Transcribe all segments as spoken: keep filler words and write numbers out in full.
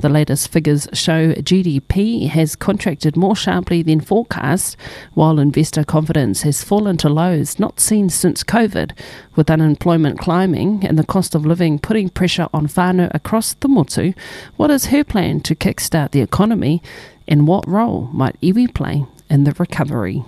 The latest figures show G D P has contracted more sharply than forecast, while investor confidence has fallen to lows not seen since COVID, with unemployment climbing and the cost of living putting pressure on whānau across the motu. What is her plan to kickstart the economy, and what role might iwi play in the recovery?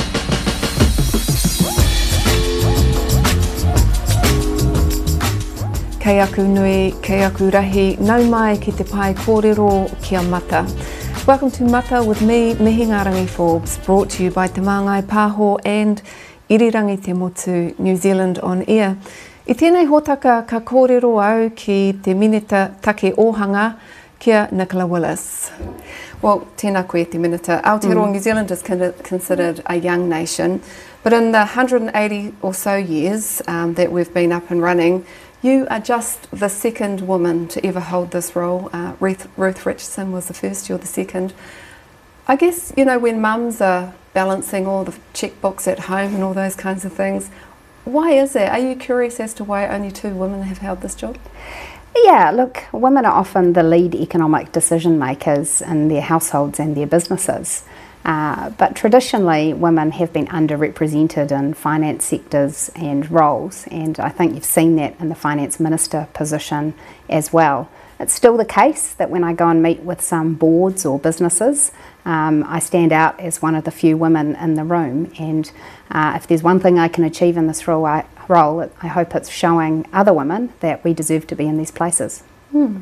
Kei aku nui, kei aku rahi, nau mai ki te pai kōrero kia Mata. Welcome to Mata with me, Mihi Ngarangi Forbes, brought to you by Te Māngai Pāho and Irirangi Te Motu, New Zealand on Air. I tēnei hōtaka ka kōrero au ki te minita take ohanga kia Nicola Willis. Well, tēnā koe te minita. Aotearoa mm. New Zealand is considered a young nation, but in the one hundred eighty or so years um, that we've been up and running, you are just the second woman to ever hold this role. Uh, Ruth, Ruth Richardson was the first, you're the second. I guess, you know, when mums are balancing all the checkbooks at home and all those kinds of things, why is that? Are you curious as to why only two women have held this job? Yeah, look, women are often the lead economic decision makers in their households and their businesses. Uh, but traditionally, women have been underrepresented in finance sectors and roles, and I think you've seen that in the finance minister position as well. It's still the case that when I go and meet with some boards or businesses, um, I stand out as one of the few women in the room, and uh, if there's one thing I can achieve in this role, I, role, I hope it's showing other women that we deserve to be in these places. Hmm.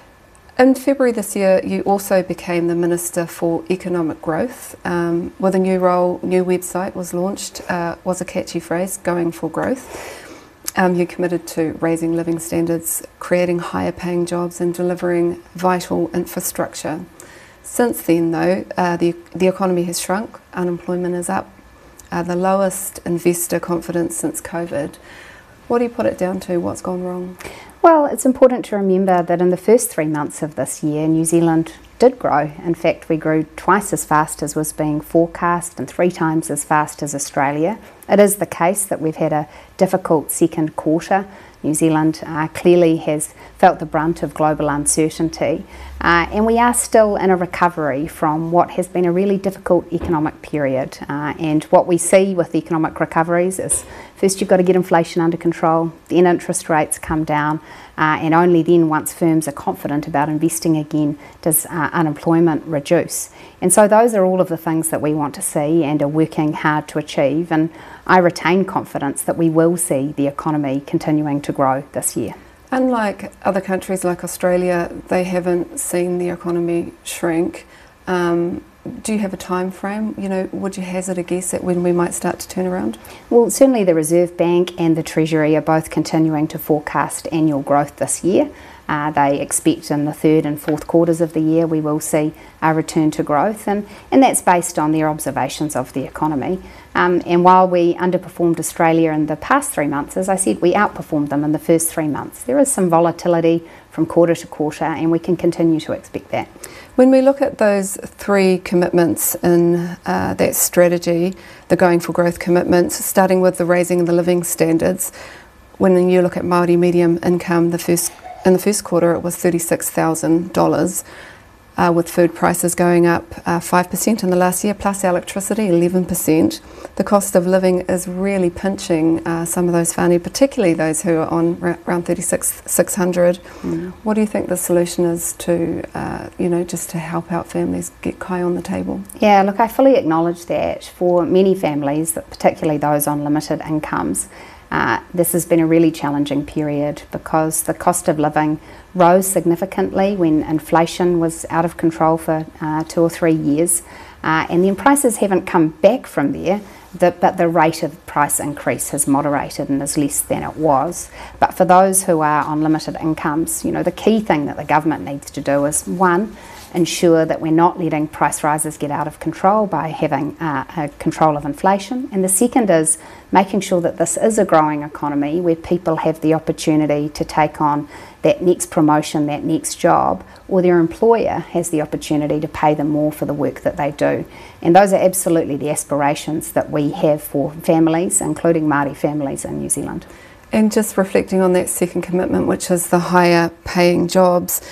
In February this year, you also became the Minister for Economic Growth. Um, with a new role, new website was launched, uh, was a catchy phrase, going for growth. Um, you committed to raising living standards, creating higher paying jobs and delivering vital infrastructure. Since then though, uh, the, the economy has shrunk, unemployment is up, uh, the lowest investor confidence since COVID. What do you put it down to? What's gone wrong? Well, it's important to remember that in the first three months of this year, New Zealand did grow. In fact, we grew twice as fast as was being forecast and three times as fast as Australia. It is the case that we've had a difficult second quarter. New Zealand uh, clearly has felt the brunt of global uncertainty, uh, and we are still in a recovery from what has been a really difficult economic period. Uh, and what we see with economic recoveries is first you've got to get inflation under control, then interest rates come down, uh, and only then, once firms are confident about investing again, does uh, unemployment reduce. And so those are all of the things that we want to see and are working hard to achieve, and I retain confidence that we will see the economy continuing to grow this year. Unlike other countries like Australia, they haven't seen the economy shrink. Um, do you have a time frame? You know, would you hazard a guess at when we might start to turn around? Well, certainly the Reserve Bank and the Treasury are both continuing to forecast annual growth this year. Uh, they expect in the third and fourth quarters of the year we will see a return to growth, and, and that's based on their observations of the economy. Um, and while we underperformed Australia in the past three months, as I said, we outperformed them in the first three months. There is some volatility from quarter to quarter, and we can continue to expect that. When we look at those three commitments in uh, that strategy, the going for growth commitments, starting with the raising the living standards, when you look at Māori medium income, the first in the first quarter it was thirty-six thousand dollars, uh, with food prices going up uh, five percent in the last year, plus electricity eleven percent. The cost of living is really pinching uh, some of those whānau, particularly those who are on ra- around thirty-six thousand six hundred. Mm. What do you think the solution is to, uh, you know, just to help out families get kai on the table? Yeah, look, I fully acknowledge that for many families, particularly those on limited incomes, Uh, this has been a really challenging period because the cost of living rose significantly when inflation was out of control for uh, two or three years, uh, and then prices haven't come back from there, the, but the rate of price increase has moderated and is less than it was. But for those who are on limited incomes, you know, the key thing that the government needs to do is, one, ensure that we're not letting price rises get out of control by having uh, a control of inflation. And the second is making sure that this is a growing economy where people have the opportunity to take on that next promotion, that next job, or their employer has the opportunity to pay them more for the work that they do. And those are absolutely the aspirations that we have for families, including Māori families in New Zealand. And just reflecting on that second commitment, which is the higher paying jobs,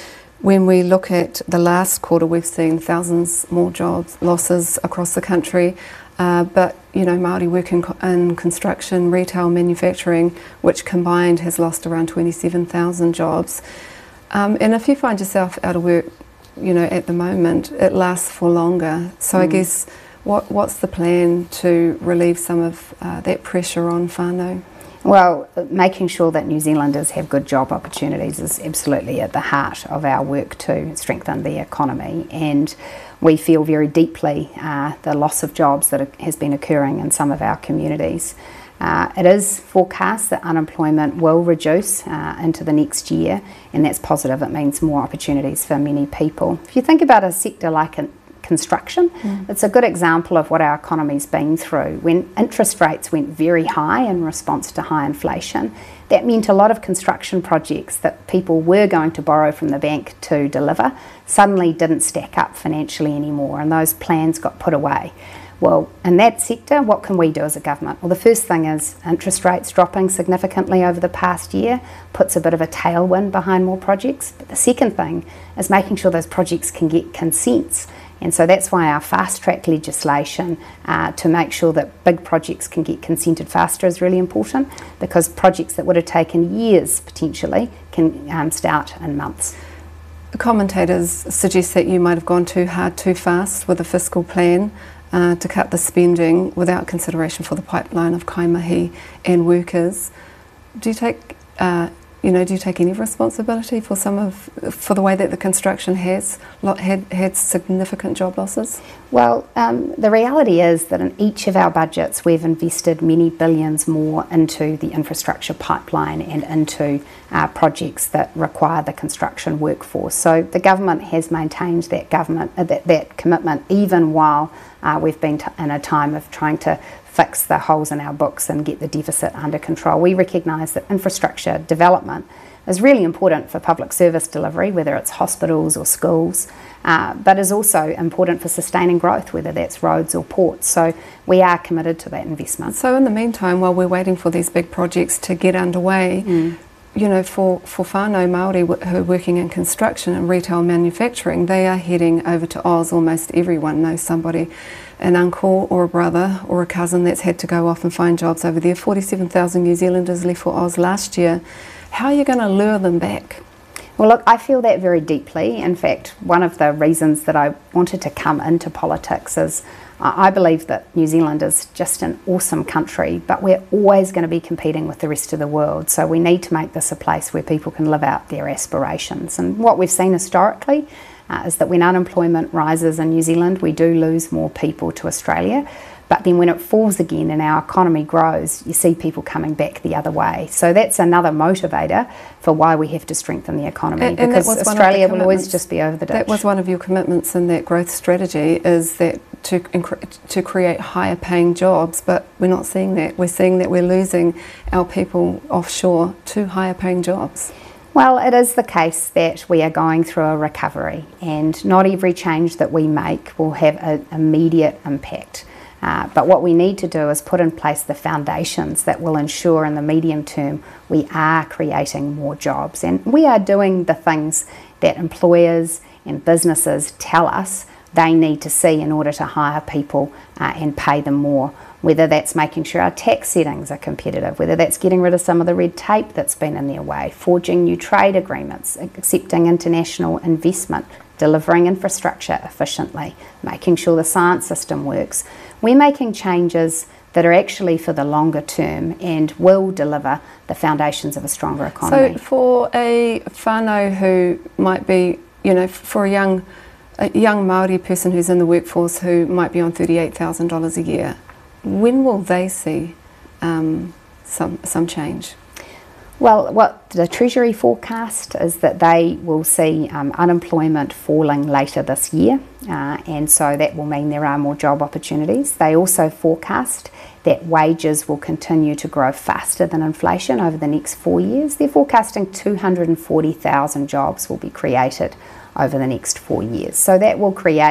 when we look at the last quarter, we've seen thousands more jobs losses across the country. Uh, but, you know, Māori work in, in construction, retail, manufacturing, which combined has lost around twenty-seven thousand jobs. Um, and if you find yourself out of work, you know, at the moment, it lasts for longer. So mm. I guess, what what's the plan to relieve some of uh, that pressure on whānau? Well, making sure that New Zealanders have good job opportunities is absolutely at the heart of our work to strengthen the economy, and we feel very deeply uh, the loss of jobs that has been occurring in some of our communities. Uh, it is forecast that unemployment will reduce uh, into the next year, and that's positive. It means more opportunities for many people. If you think about a sector like an construction, mm. it's a good example of what our economy's been through. When interest rates went very high in response to high inflation, that meant a lot of construction projects that people were going to borrow from the bank to deliver suddenly didn't stack up financially anymore, and those plans got put away. Well, in that sector, what can we do as a government? Well, the first thing is interest rates dropping significantly over the past year puts a bit of a tailwind behind more projects. But the second thing is making sure those projects can get consents. And so that's why our fast-track legislation uh, to make sure that big projects can get consented faster is really important, because projects that would have taken years potentially can um, start in months. Commentators suggest that you might have gone too hard too fast with a fiscal plan uh, to cut the spending without consideration for the pipeline of kaimahi and workers. Do you take uh, You know, do you take any responsibility for some of, for the way that the construction has had, had significant job losses? Well, um, the reality is that in each of our budgets we've invested many billions more into the infrastructure pipeline and into uh, projects that require the construction workforce. So the government has maintained that government uh, that, that commitment even while uh, we've been t in a time of trying to fix the holes in our books and get the deficit under control. We recognise that infrastructure development is really important for public service delivery, whether it's hospitals or schools, uh, but is also important for sustaining growth, whether that's roads or ports. So we are committed to that investment. So in the meantime, while we're waiting for these big projects to get underway, mm. you know, for, for whānau Māori who are working in construction and retail manufacturing, they are heading over to Oz. Almost everyone knows somebody, an uncle or a brother or a cousin that's had to go off and find jobs over there. forty-seven thousand New Zealanders left for Oz last year. How are you going to lure them back? Well, look, I feel that very deeply. In fact, one of the reasons that I wanted to come into politics is I believe that New Zealand is just an awesome country, but we're always going to be competing with the rest of the world. So we need to make this a place where people can live out their aspirations. And what we've seen historically uh, is that when unemployment rises in New Zealand, we do lose more people to Australia. But then when it falls again and our economy grows, you see people coming back the other way. So that's another motivator for why we have to strengthen the economy, and, because and Australia will always just be over the ditch. That was one of your commitments in that growth strategy, is that to, to create higher paying jobs, but we're not seeing that. We're seeing that we're losing our people offshore to higher paying jobs. Well, it is the case that we are going through a recovery, and not every change that we make will have an immediate impact. Uh, but what we need to do is put in place the foundations that will ensure in the medium term we are creating more jobs. And we are doing the things that employers and businesses tell us they need to see in order to hire people uh, and pay them more. Whether that's making sure our tax settings are competitive, whether that's getting rid of some of the red tape that's been in their way, forging new trade agreements, accepting international investment, delivering infrastructure efficiently, making sure the science system works. We're making changes that are actually for the longer term and will deliver the foundations of a stronger economy. So for a whānau who might be, you know, for a young, a young Māori person who's in the workforce who might be on thirty-eight thousand dollars a year, when will they see um, some, some change? Well, what the Treasury forecast is that they will see um, unemployment falling later this year, uh, and so that will mean there are more job opportunities. They also forecast that wages will continue to grow faster than inflation over the next four years. They're forecasting two hundred forty thousand jobs will be created over the next four years. So that will create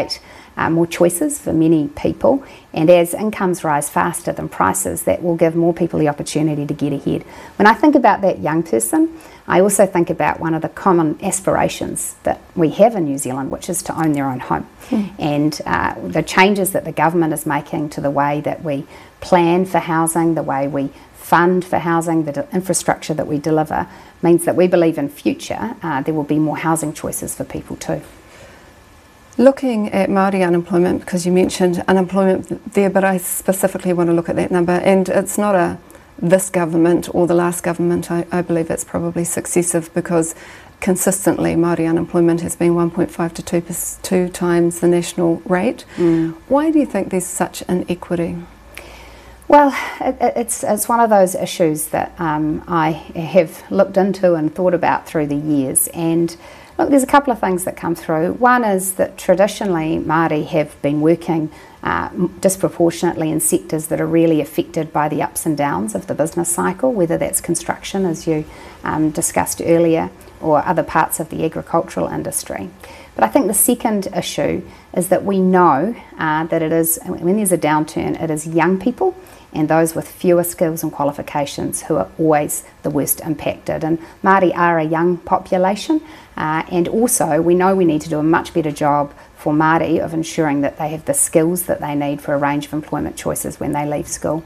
uh, more choices for many people, and as incomes rise faster than prices, that will give more people the opportunity to get ahead. When I think about that young person, I also think about one of the common aspirations that we have in New Zealand, which is to own their own home. Mm. And uh, the changes that the government is making to the way that we plan for housing, the way we fund for housing, the infrastructure that we deliver, means that we believe in future uh, there will be more housing choices for people too. Looking at Māori unemployment, because you mentioned unemployment there, but I specifically want to look at that number, and it's not a this government or the last government. I, I believe it's probably successive, because consistently Māori unemployment has been one point five to two, two times the national rate. Mm. Why do you think there's such inequity? Well, it, it's, it's one of those issues that um, I have looked into and thought about through the years, and look, there's a couple of things that come through. One is that traditionally Māori have been working uh, disproportionately in sectors that are really affected by the ups and downs of the business cycle, whether that's construction, as you um, discussed earlier, or other parts of the agricultural industry. But I think the second issue is that we know uh, that it is, when there's a downturn, it is young people and those with fewer skills and qualifications who are always the worst impacted. And Māori are a young population, uh, and also we know we need to do a much better job for Māori of ensuring that they have the skills that they need for a range of employment choices when they leave school.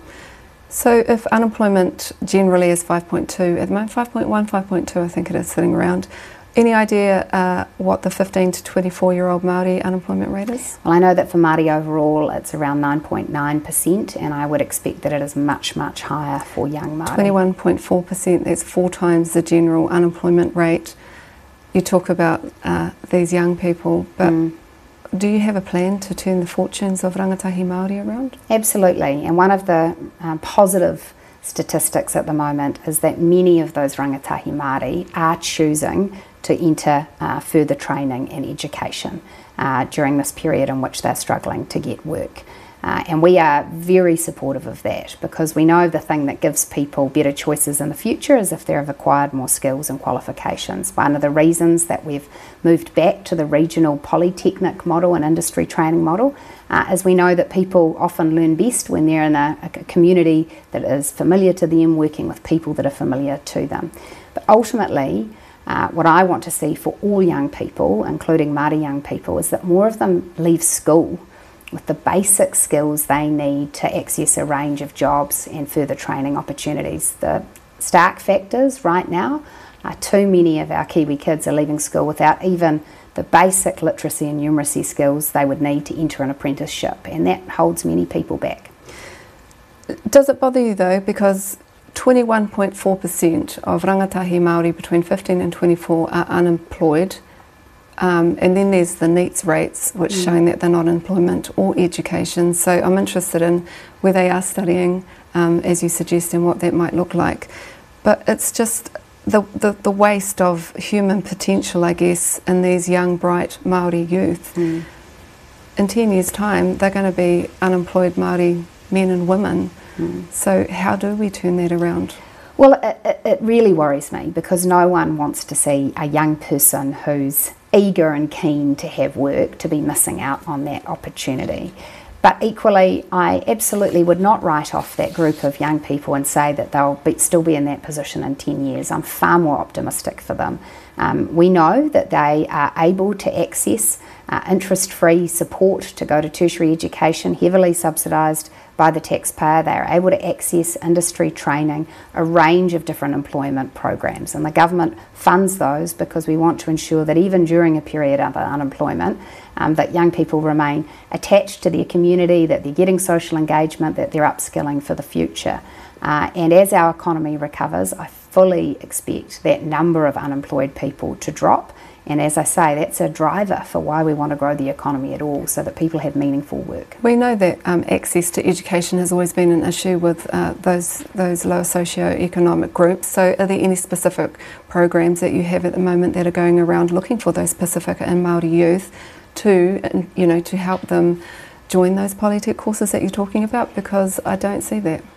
So if unemployment generally is five point two, at the moment five point one, five point two I think it is sitting around, any idea uh, what the fifteen to twenty-four year old Māori unemployment rate is? Well, I know that for Māori overall it's around nine point nine percent, and I would expect that it is much, much higher for young Māori. twenty-one point four percent, that's four times the general unemployment rate. You talk about uh, these young people, but mm. do you have a plan to turn the fortunes of rangatahi Māori around? Absolutely, and one of the uh, positive statistics at the moment is that many of those rangatahi Māori are choosing to enter uh, further training and education uh, during this period in which they're struggling to get work. Uh, and we are very supportive of that, because we know the thing that gives people better choices in the future is if they have acquired more skills and qualifications. One of the reasons that we've moved back to the regional polytechnic model and industry training model uh, is we know that people often learn best when they're in a, a community that is familiar to them, working with people that are familiar to them. But ultimately, Uh, what I want to see for all young people, including Māori young people, is that more of them leave school with the basic skills they need to access a range of jobs and further training opportunities. The stark factors right now are too many of our Kiwi kids are leaving school without even the basic literacy and numeracy skills they would need to enter an apprenticeship, and that holds many people back. Does it bother you though, because twenty-one point four percent of rangatahi Māori between fifteen and twenty-four are unemployed, um, and then there's the NEETS rates, which mm. showing that they're not in employment or education. So I'm interested in where they are studying, um, as you suggest, and what that might look like. But it's just the, the, the waste of human potential, I guess, in these young, bright Māori youth. Mm. In ten years' time, they're going to be unemployed Māori men and women. Mm. So how do we turn that around? Well, it, it, it really worries me, because no one wants to see a young person who's eager and keen to have work to be missing out on that opportunity. But equally, I absolutely would not write off that group of young people and say that they'll be, still be in that position in ten years. I'm far more optimistic for them. Um, we know that they are able to access uh, interest-free support to go to tertiary education, heavily subsidised by the taxpayer. They are able to access industry training, a range of different employment programs, and the government funds those because we want to ensure that even during a period of unemployment, um, that young people remain attached to their community, that they're getting social engagement, that they're upskilling for the future. Uh, and as our economy recovers, I fully expect that number of unemployed people to drop. And as I say, that's a driver for why we want to grow the economy at all, so that people have meaningful work. We know that um, access to education has always been an issue with uh, those those lower socio-economic groups. So are there any specific programs that you have at the moment that are going around looking for those Pacifica and Māori youth to, you know, to help them join those polytech courses that you're talking about? Because I don't see that.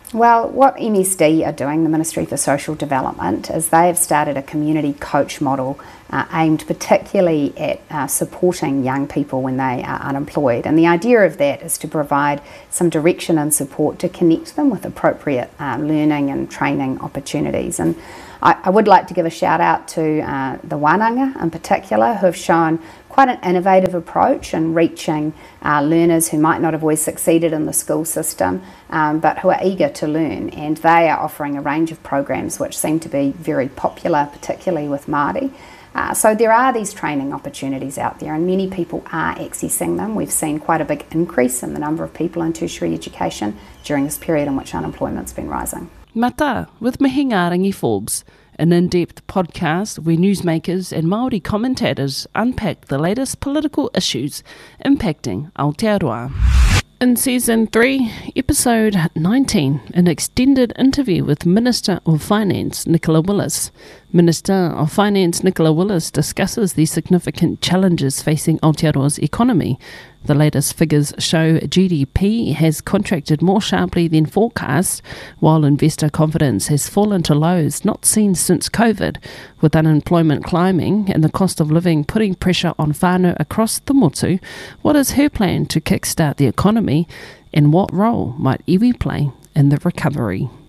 Well, what M S D are doing, the Ministry for Social Development, is they have started a community coach model uh, aimed particularly at uh, supporting young people when they are unemployed. And the idea of that is to provide some direction and support to connect them with appropriate uh, learning and training opportunities. And I, I would like to give a shout out to uh, the Wānanga in particular, who have shown quite an innovative approach in reaching uh, learners who might not have always succeeded in the school system, um, but who are eager to learn. And they are offering a range of programs which seem to be very popular, particularly with Māori. Uh, so there are these training opportunities out there, and many people are accessing them. We've seen quite a big increase in the number of people in tertiary education during this period in which unemployment's been rising. Mata with Mihi Ngārangi Forbes, an in-depth podcast where newsmakers and Māori commentators unpack the latest political issues impacting Aotearoa. In Season three, Episode nineteen, an extended interview with Minister of Finance Nicola Willis. Minister of Finance Nicola Willis discusses the significant challenges facing Aotearoa's economy. The latest figures show G D P has contracted more sharply than forecast, while investor confidence has fallen to lows not seen since COVID, with unemployment climbing and the cost of living putting pressure on whānau across the motu. What is her plan to kickstart the economy, and what role might iwi play in the recovery?